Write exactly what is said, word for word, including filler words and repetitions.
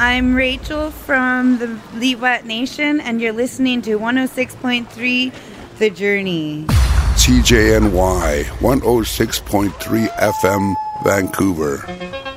I'm Rachel from the Liwat Nation, and you're listening to one oh six point three The Journey. C J N Y one oh six point three F M, Vancouver.